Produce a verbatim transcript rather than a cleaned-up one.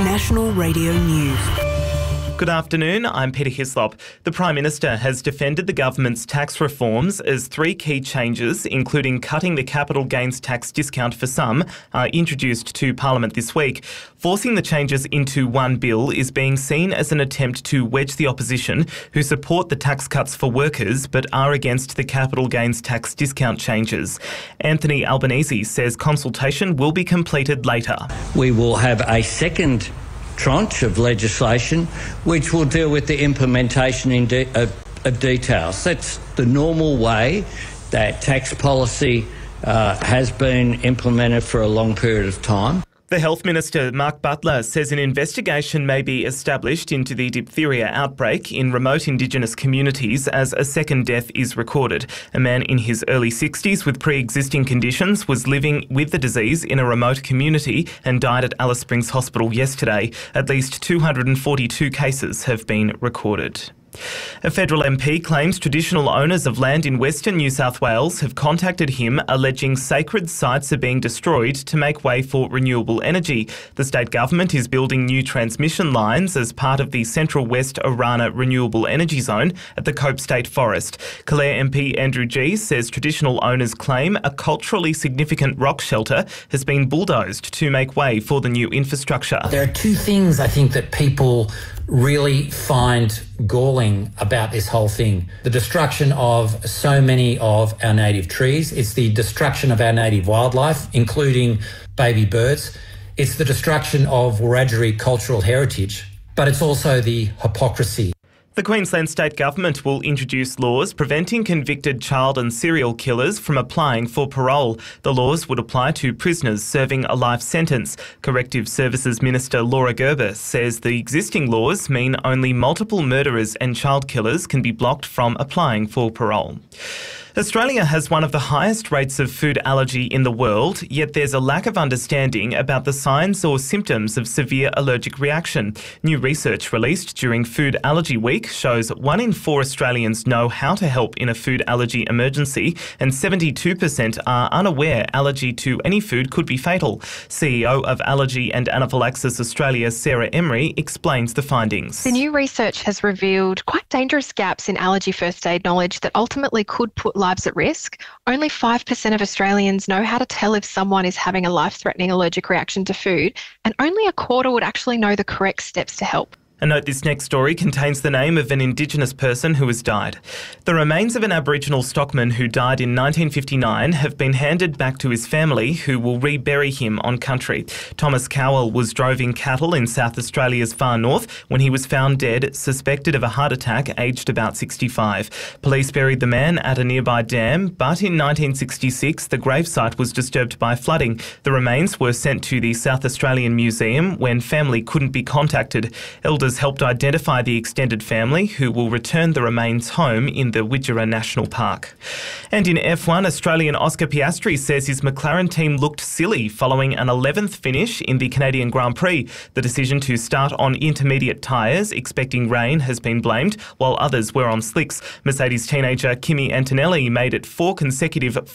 National Radio News. Good afternoon, I'm Peter Hislop. The Prime Minister has defended the government's tax reforms as three key changes, including cutting the capital gains tax discount for some, are introduced to Parliament this week. Forcing the changes into one bill is being seen as an attempt to wedge the opposition, who support the tax cuts for workers but are against the capital gains tax discount changes. Anthony Albanese says consultation will be completed later. We will have a second tranche of legislation which will deal with the implementation in de- of, of details. That's the normal way that tax policy uh, has been implemented for a long period of time. The Health Minister, Mark Butler, says an investigation may be established into the diphtheria outbreak in remote Indigenous communities as a second death is recorded. A man in his early sixties with pre-existing conditions was living with the disease in a remote community and died at Alice Springs Hospital yesterday. At least two hundred forty-two cases have been recorded. A federal M P claims traditional owners of land in Western New South Wales have contacted him alleging sacred sites are being destroyed to make way for renewable energy. The state government is building new transmission lines as part of the Central West Orana Renewable Energy Zone at the Cope State Forest. Calare M P Andrew Gee says traditional owners claim a culturally significant rock shelter has been bulldozed to make way for the new infrastructure. There are two things I think that people really find galling about this whole thing. The destruction of so many of our native trees. It's the destruction of our native wildlife, including baby birds. It's the destruction of Wiradjuri cultural heritage, but it's also the hypocrisy. The Queensland State Government will introduce laws preventing convicted child and serial killers from applying for parole. The laws would apply to prisoners serving a life sentence. Corrective Services Minister Laura Gerber says the existing laws mean only multiple murderers and child killers can be blocked from applying for parole. Australia has one of the highest rates of food allergy in the world, yet there's a lack of understanding about the signs or symptoms of severe allergic reaction. New research released during Food Allergy Week shows one in four Australians know how to help in a food allergy emergency, and seventy-two percent are unaware allergy to any food could be fatal. C E O of Allergy and Anaphylaxis Australia, Sarah Emery, explains the findings. The new research has revealed quite dangerous gaps in allergy first aid knowledge that ultimately could put lives at risk. Only five percent of Australians know how to tell if someone is having a life-threatening allergic reaction to food, and only a quarter would actually know the correct steps to help. And note this next story contains the name of an Indigenous person who has died. The remains of an Aboriginal stockman who died in nineteen fifty-nine have been handed back to his family, who will rebury him on country. Thomas Cowell was droving cattle in South Australia's far north when he was found dead, suspected of a heart attack, aged about sixty-five. Police buried the man at a nearby dam, but in nineteen sixty-six the gravesite was disturbed by flooding. The remains were sent to the South Australian Museum when family couldn't be contacted. Elders helped identify the extended family, who will return the remains home in the Widgerah National Park. And in F one, Australian Oscar Piastri says his McLaren team looked silly following an eleventh finish in the Canadian Grand Prix. The decision to start on intermediate tyres, expecting rain, has been blamed, while others were on slicks. Mercedes teenager Kimi Antonelli made it four consecutive